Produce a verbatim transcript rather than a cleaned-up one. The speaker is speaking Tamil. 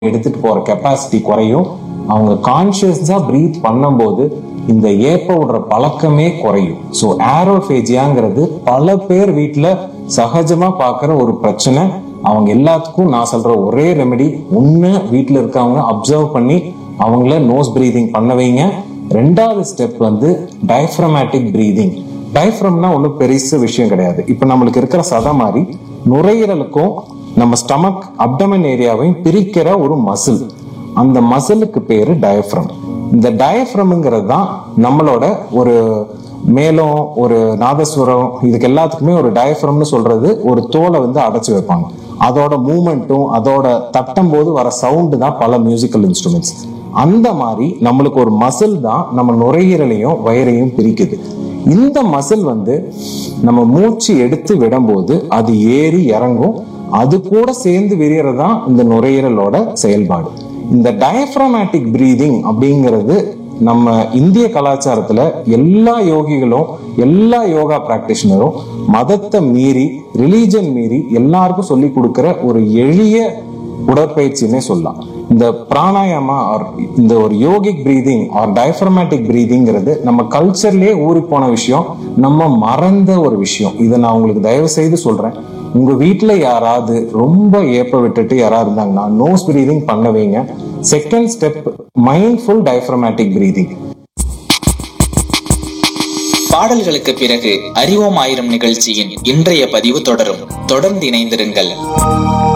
எடுத்துட்டு போற கெப்பாசிட்டி குறையும். அவங்க கான்சியஸா பிரீத் பண்ணும்போது இந்த ஏப்ப விடுற பழக்கமே குறையும். ஸோ ஏரோஃபேஜியாங்கிறது பல பேர் வீட்டுல சகஜமா பாக்குற ஒரு பிரச்சனை. அவங்க எல்லாத்துக்கும் நான் சொல்ற ஒரே ரெமெடி, ஒண்ணு வீட்டுல இருக்கவங்க அப்சர்வ் பண்ணி அவங்கள நோஸ் பிரீதிங் பண்ண வைங்க. ரெண்டாவது ஸ்டெப் வந்து டயப்ரமேட்டிக் பிரீதிங். டயப்ரம்னா ஒன்றும் பெருசு விஷயம் கிடையாது. இப்ப நம்மளுக்கு இருக்கிற சதை மாதிரி நுரையீரலுக்கும் நம்ம ஸ்டமக் அப்டமன் ஏரியாவையும் பிரிக்கிற ஒரு மசில். அந்த மசிலுக்கு பேரு டயப்ரம். இந்த டயப்ரம்ங்கிறது தான் நம்மளோட ஒரு மேலும் ஒரு நாதஸ்வரம், இதுக்கு எல்லாத்துக்குமே ஒரு டயப்ரம்னு சொல்றது ஒரு தோலை வந்து அடைச்சு வைப்பாங்க. அதோட மூமெண்ட்டும் அதோட தட்டும் போது வர சவுண்டு தான் பல மியூசிக்கல் இன்ஸ்ட்ருமெண்ட்ஸ். அந்த மாதிரி நம்மளுக்கு ஒரு மசில் தான் நம்ம நுரையீரலையும் வயிறையும் பிரிக்குது. இந்த மசில் வந்து நம்ம மூச்சு எடுத்து விடும்போது அது ஏறி இறங்கும். அது கூட சேர்ந்து விரியறதுதான் இந்த நுரையீரலோட செயல்பாடு. இந்த டயப்ரமேட்டிக் பிரீதிங் அப்படிங்கிறது நம்ம இந்திய கலாச்சாரத்துல எல்லா யோகிகளும் எல்லா யோகா பிராக்டிஷனரும் மதத்தை மீறி ரிலீஜன் மீறி எல்லாருக்கும் சொல்லி கொடுக்கிற ஒரு எளிய உடற்பயிற்சின்னே சொல்லலாம். இந்த பிராணாயாமா ஆர் இந்த ஒரு யோகிக் பிரீதிங் ஆர் டயப்ரமேட்டிக் பிரீதிங்கிறது நம்ம கல்ச்சர்லயே ஊறி போன விஷயம், நம்ம மறந்த ஒரு விஷயம். இதை நான் உங்களுக்கு தயவு செய்து சொல்றேன். உங்க வீட்டுல யாராவது ரொம்ப ஏப்ப விட்டுட்டு யாராவது இருந்தாங்கன்னா நோஸ் பிரீதிங் பண்ண வைங்க. Second step mindful diaphragmatic breathing. பாடல்களுக்கு பிறகு அறிவோம் ஆயிரம் நிகழ்ச்சியின் இன்றைய பதிவு தொடரும். தொடர்ந்து இணைந்திருங்கள்.